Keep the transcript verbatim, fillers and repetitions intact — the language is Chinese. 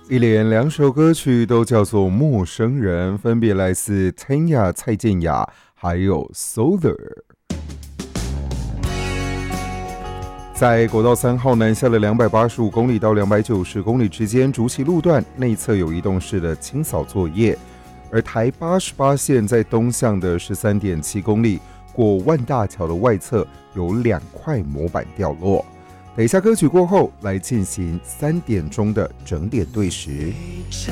一连两首歌曲都叫做陌生人，分别来自 Tanya 蔡健雅还有 Solar。 在国道三号南下的两百八十五公里到两百九十公里之间，竹崎路段内侧有移动式的清扫作业，而台八十八线在东向的 十三点七公里过万大桥的外侧有两块模板掉落。等一下歌曲过后，来进行三点钟的整点对时。